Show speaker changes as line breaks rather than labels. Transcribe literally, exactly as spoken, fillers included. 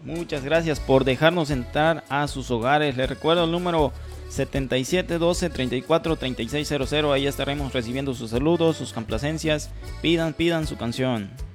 Muchas gracias por dejarnos entrar a sus hogares. Les recuerdo el número setenta y siete doce treinta y cuatro treinta y seis cero cero. Ahí estaremos recibiendo sus saludos, sus complacencias. Pidan, pidan su canción.